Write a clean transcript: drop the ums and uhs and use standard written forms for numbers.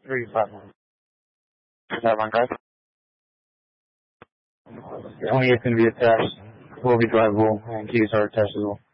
351. Is that one drive? Only it's going to be attached. Will be drivable, and keys are attached as well.